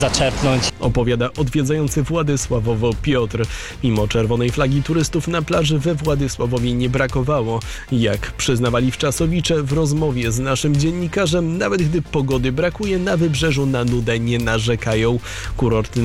zaczerpnąć. Opowiada odwiedzający Władysławowo Piotr. Mimo czerwonej flagi turystów na plaży we Władysławowie nie brakowało. Jak przyznawali wczasowicze w rozmowie z naszym dziennikarzem, nawet gdy pogody brakuje, na wybrzeżu na nudę nie narzekają. Kurort